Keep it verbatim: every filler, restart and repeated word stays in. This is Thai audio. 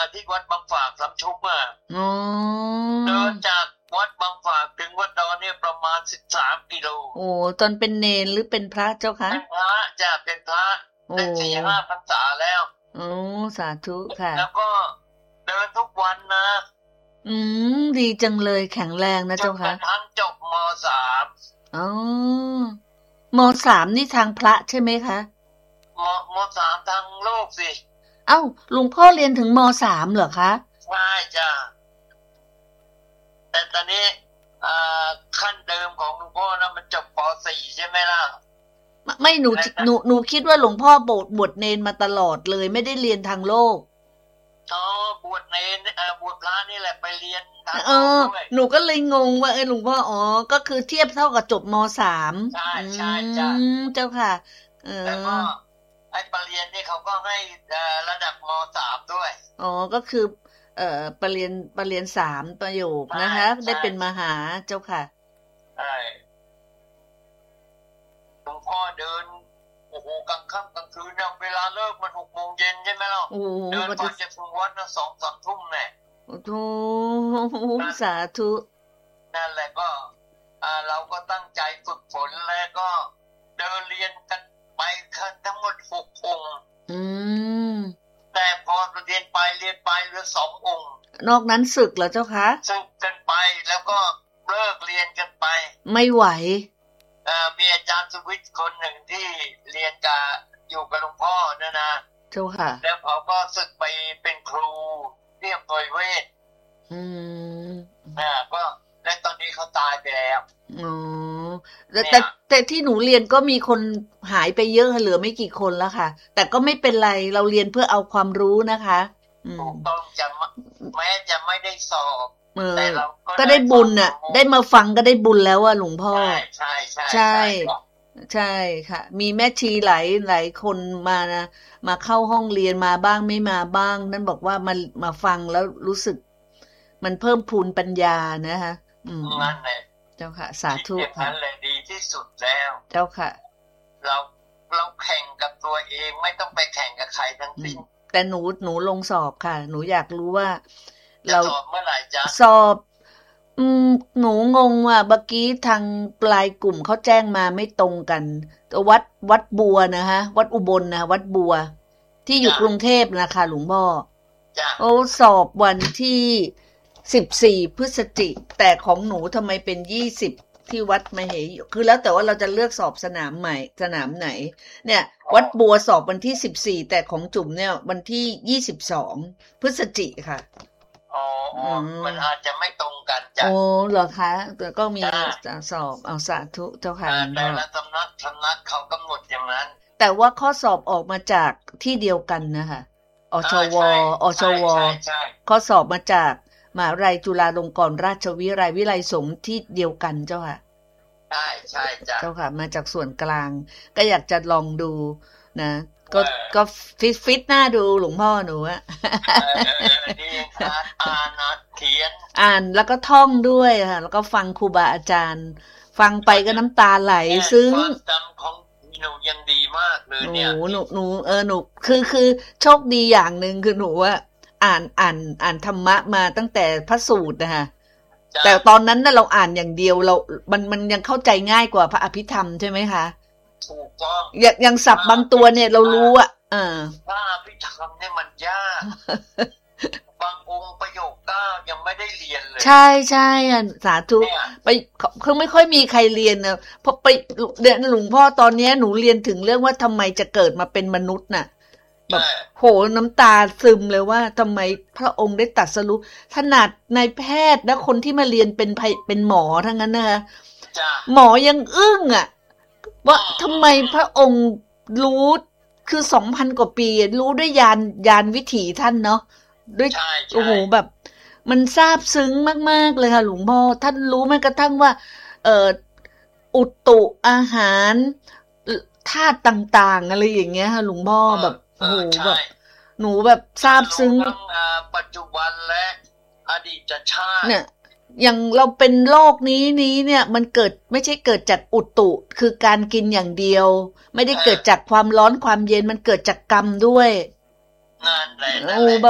ที่วัดบางฝากสำชุกอ่ะอ๋อเดินจากวัดบางฝากถึงวัดดอนเนี่ยประมาณสิบสามกิโลโอ้ตอนเป็นเนรหรือเป็นพระเจ้าคะเป็นพระจะเป็นพระได้สี่ห้าพรรษาแล้วโอ้สาธุค่ะแล้วก็เดินทุกวันนะอืมดีจังเลยแข็งแรงนะเจ้าค่ะจนกระทั่งจบม.สามอ๋อม.สามนี่ทางพระใช่ไหมคะม.ม.สามทางโลกสิเอ้าหลวงพ่อเรียนถึงม.สามเหรอคะใช่จ้ะแต่ตอนนี้ขั้นเดิมของหลวงพ่อนะมันจบป.สี่ ใช่ไหมล่ะไม่หนูหนูหนูคิดว่าหลวงพ่อบวชบวชเนรมาตลอดเลยไม่ได้เรียนทางโลกอ๋อบวชเนรเอ่อบวชพระนี่แหละไปเรียนทางโลกด้วยหนูก็เลยงงว่าเออหลวงพ่ออ๋อก็คือเทียบเท่ากับจบม.สามใช่ใช่จ้ะเจ้าค่ะเออแต่ก็ไอ้ปริญญานี่เขาก็ให้ระดับม.สาม ด้วยอ๋อก็คือเอ่อปริญญาปริญญาสามประโยคนะคะได้เป็นมหาเจ้าค่ะใช่หลวงพ่อเดินโอ้โหกลางค่ำกลางคืนเนี่ยเวลาเลิกมันหกโมงเย็นใช่ไหมล่ะเดินไปจะถึงวัดนะสองสามทุ่มแน่โอ้โหสาธุนั่นแหละก็เราก็ตั้งใจฝึกฝนแล้วก็เดินเรียนกันไปกันทั้งหมดหกองค์อืมแต่พอเรียนไปเรียนไปเหลือสององค์นอกนั้นศึกเหรอเจ้าคะศึกกันไปแล้วก็เลิกเรียนกันไปไม่ไหวมีอาจารย์สุวิทย์คนหนึ่งที่เรียนกับอยู่กับหลวงพ่อนะนะเจ้าค่ะแล้วเขาก็ศึกไปเป็นครูเรียบร้อยเวทอืมอ่าก็และตอนนี้เขาตายไปแล้วอ๋อแต่แต่แต่ที่หนูเรียนก็มีคนหายไปเยอะเหลือไม่กี่คนแล้วค่ะแต่ก็ไม่เป็นไรเราเรียนเพื่อเอาความรู้นะคะถูกต้องจะแม้จะไม่ได้สอบแต่เราก็ได้บุญน่ะได้มาฟังก็ได้บุญแล้วอ่ะหลวงพ่อใช่ใช่ใช่ใช่ค่ะมีแม่ชีหลายหลายคนมานะมาเข้าห้องเรียนมาบ้างไม่มาบ้างนั่นบอกว่ามามาฟังแล้วรู้สึกมันเพิ่มพูนปัญญานะคะอืมนั่นแหละเจ้าค่ะสาธุค่ะนั่นแหละดีที่สุดแล้วเจ้าค่ะเราเราแข่งกับตัวเองไม่ต้องไปแข่งกับใครทั้งสิ้นแต่หนูหนูลงสอบค่ะหนูอยากรู้ว่าเราสอบเมื่อไหร่จ๊ะสอบอืมหนูงงว่าเมื่อกี้ทางปลายกลุ่มเขาแจ้งมาไม่ตรงกันวัดวัดบัวนะคะวัดอุบลนะวัดบัวที่อยู่กรุงเทพนะคะหลวงพ่อโอ้สอบวันที่สิบสี่พฤศจิกายนแต่ของหนูทำไมเป็นยี่สิบที่วัดมเหยคือแล้วแต่ว่าเราจะเลือกสอบสนามใหม่สนามไหนเนี่ยวัดบัวสอบวันที่สิบสี่แต่ของจุ๋มเนี่ยวันที่ยี่สิบสองพฤศจิกายนค่ะอ๋อมันอาจจะไม่ตรงกันจ้ะโอ้เหรอคะแต่ก็มีสอบเอาสาธุเจ้าค่ะแต่ละสำนักสำนักเขากำหนดอย่างนั้นแต่ว่าข้อสอบออกมาจากที่เดียวกันนะคะอชวอชวข้อสอบมาจากมหาวิทยาลัยจุฬาลงกรณราชวิทยาลัยวิไลสงฆ์ที่เดียวกันเจ้าค่ะใช่ใช่จ้ะเจ้าค่ะมาจากส่วนกลางก็อยากจะลองดูนะก็ก็ฟิตฟิตหน้าดูหลวงพ่อหนูอะดีครับอ่านนะเขียนอ่านแล้วก็ท่องด้วยค่ะแล้วก็ฟังครูบาอาจารย์ฟังไปก็น้ำตาไหลซึ้งความจำของหนูยังดีมากเลยเนี่ยหนูหนูหนูเออหนูคือคือโชคดีอย่างนึงคือหนูว่าอ่านอ่านอ่านธรรมะมาตั้งแต่พระสูตรนะคะแต่ตอนนั้นน่ะเราอ่านอย่างเดียวเรามันมันยังเข้าใจง่ายกว่าพระอภิธรรมใช่ไหมคะถูกต้องอย่างอย่างศัพท์บางตัวเนี่ยเรารู้อ่ะเออพระอภิธรรมเนี่ยมันยากบางองค์ประโยคเก้ายังไม่ได้เรียนเลยใช่ใช่สาธุไปคือไม่ค่อยมีใครเรียนนะเพราะไปเรียนหลวงพ่อตอนนี้หนูเรียนถึงเรื่องว่าทำไมจะเกิดมาเป็นมนุษย์น่ะแบบโหน้ำตาซึมเลยว่าทำไมพระองค์ได้ตรัสรู้ขนาดนายแพทย์และคนที่มาเรียนเป็นเป็นหมอทั้งนั้นนะคะหมอยังอึ้งอ่ะว่าทำไมพระองค์รู้คือสองพันกว่าปีรู้ด้วยญาณญาณวิถีท่านเนาะด้วยโอ้โหแบบมันซาบซึ้งมากๆเลยค่ะหลวงพ่อท่านรู้แม้กระทั่งว่าเอ่ออุตุอาหารธาตุต่างๆอะไรอย่างเงี้ยค่ะหลวงพ่อแบบโอ้โหแบบหนูแบบซาบซึ้งปัจจุบันและอดีตชาติเนี่ยอย่างเราเป็นโรคนี้นี้เนี่ยมันเกิดไม่ใช่เกิดจากอุตุคือการกินอย่างเดียวไม่ได้เกิดจากความร้อนความเย็นมันเกิดจากกรรมด้วยนั่นแหละ